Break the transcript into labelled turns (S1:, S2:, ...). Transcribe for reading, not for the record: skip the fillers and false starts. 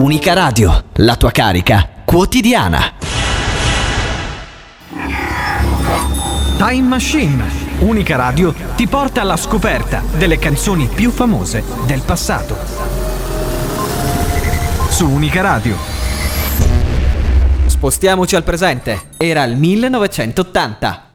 S1: Unica Radio, la tua carica quotidiana.
S2: Time Machine, Unica Radio ti porta alla scoperta delle canzoni più famose del passato. Su Unica Radio.
S3: Spostiamoci al presente. Era il 1980.